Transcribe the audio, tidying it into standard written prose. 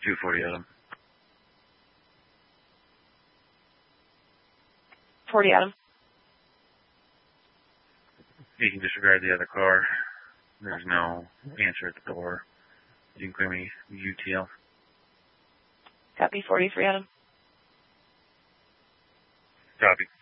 240 Adam. 40 Adam. You can disregard the other car. There's no answer at the door. You can clear me UTL. Copy 43 Adam. Copy.